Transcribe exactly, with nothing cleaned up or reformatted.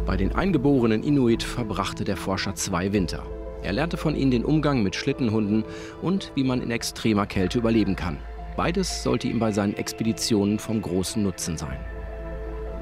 Bei den eingeborenen Inuit verbrachte der Forscher zwei Winter. Er lernte von ihnen den Umgang mit Schlittenhunden und wie man in extremer Kälte überleben kann. Beides sollte ihm bei seinen Expeditionen vom großen Nutzen sein.